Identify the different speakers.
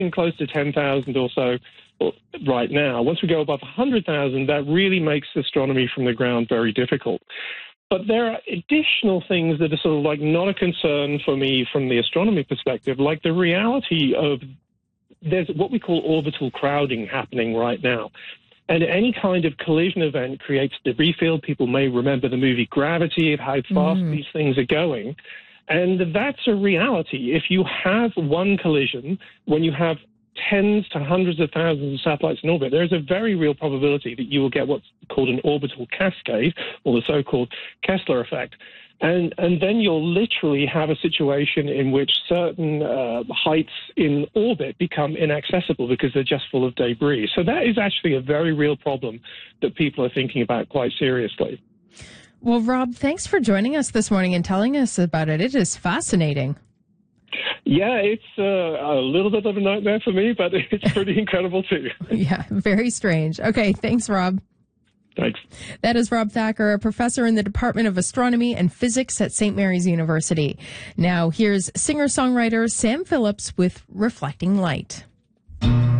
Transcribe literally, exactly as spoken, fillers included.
Speaker 1: close to ten thousand or so right now. Once we go above one hundred thousand, that really makes astronomy from the ground very difficult. But there are additional things that are sort of like not a concern for me from the astronomy perspective, like the reality of there's what we call orbital crowding happening right now. And any kind of collision event creates debris field. People may remember the movie Gravity, of how fast mm. these things are going. And that's a reality. If you have one collision, when you have tens to hundreds of thousands of satellites in orbit, there's a very real probability that you will get what's called an orbital cascade, or the so-called Kessler effect. And, and then you'll literally have a situation in which certain uh, heights in orbit become inaccessible because they're just full of debris. So that is actually a very real problem that people are thinking about quite seriously.
Speaker 2: Well, Rob, thanks for joining us this morning and telling us about it. It is fascinating.
Speaker 1: Yeah, it's uh, a little bit of a nightmare for me, but it's pretty incredible too.
Speaker 2: Yeah, very strange. Okay, thanks, Rob.
Speaker 1: Thanks.
Speaker 2: That is Rob Thacker, a professor in the Department of Astronomy and Physics at Saint Mary's University. Now, here's singer-songwriter Sam Phillips with Reflecting Light.